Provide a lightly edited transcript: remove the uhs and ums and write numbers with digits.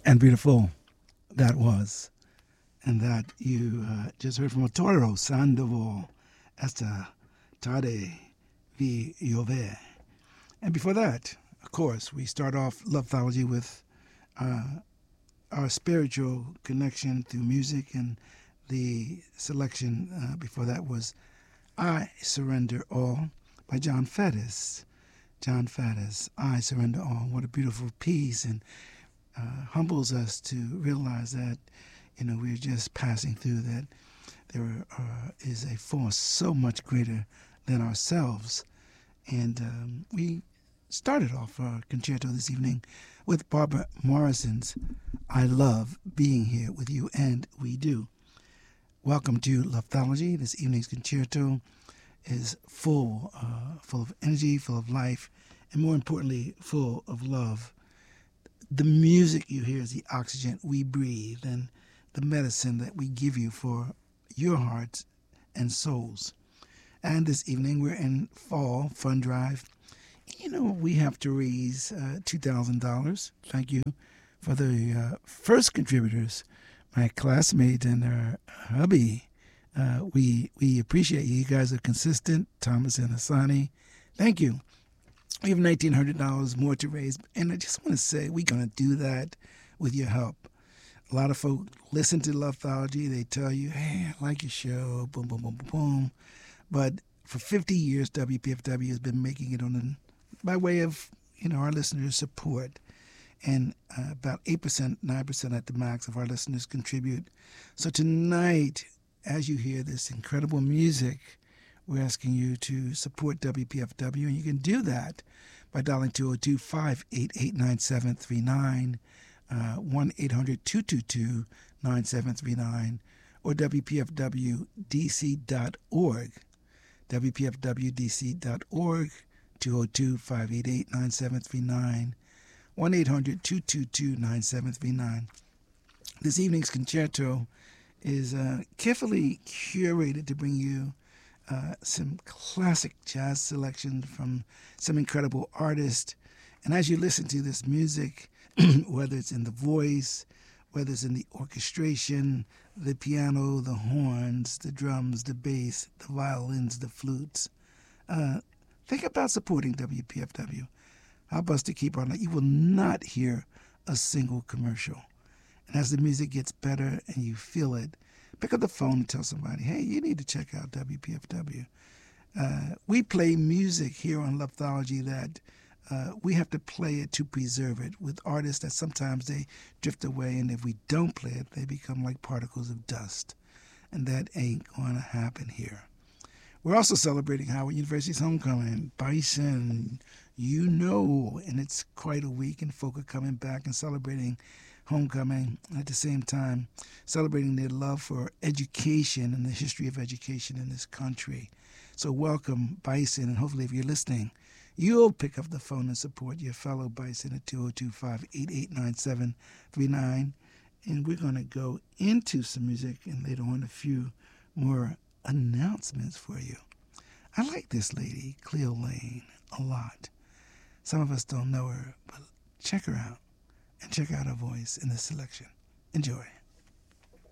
and beautiful that was. And that you just heard from Toro Sandoval, Esta Tarde Vi Llover. And before that, of course, we start off Loveology with our spiritual connection through music, and the selection before that was I Surrender All by John Faddis. John Faddis, I Surrender All. What a beautiful piece, and humbles us to realize that, we're just passing through, that there is a force so much greater than ourselves. And we started off our concerto this evening with Barbara Morrison's I Love Being Here With You, and We Do. Welcome to Loveology. This evening's concerto is full of energy, full of life, and more importantly, full of love. The music you hear is the oxygen we breathe and the medicine that we give you for your hearts and souls. And this evening we're in Fall Fund Drive. We have to raise $2,000. Thank you for the first contributors, my classmate and her hubby. We appreciate you. You guys are consistent. Thomas and Hassani, thank you. We have $1,900 more to raise, and I just want to say we're going to do that with your help. A lot of folk listen to Loveology. They tell you, hey, I like your show, boom, boom, boom, boom, boom. But for 50 years, WPFW has been making it by way of, our listeners' support. And about 8%, 9% at the max of our listeners contribute. So tonight, as you hear this incredible music, we're asking you to support WPFW, and you can do that by dialing 202-588-9739, 1-800-222-9739, or WPFWDC.org, WPFWDC.org, 202-588-9739, 1-800-222-9739. This evening's concerto is carefully curated to bring you some classic jazz selections from some incredible artists. And as you listen to this music, whether it's in the voice, whether it's in the orchestration, the piano, the horns, the drums, the bass, the violins, the flutes, think about supporting WPFW. Help us to keep on. You will not hear a single commercial. And as the music gets better and you feel it, pick up the phone and tell somebody, hey, you need to check out WPFW. We play music here on Loveology that we have to play it to preserve it, with artists that sometimes they drift away, and if we don't play it, they become like particles of dust. And that ain't going to happen here. We're also celebrating Howard University's homecoming, Bison, and it's quite a week, and folk are coming back and celebrating homecoming, at the same time celebrating their love for education and the history of education in this country. So welcome, Bison, and hopefully if you're listening, you'll pick up the phone and support your fellow Bison at 202-588-9739. And we're going to go into some music and later on a few more announcements for you. I like this lady, Cleo Lane, a lot. Some of us don't know her, but check her out. And check out her voice in this selection. Enjoy.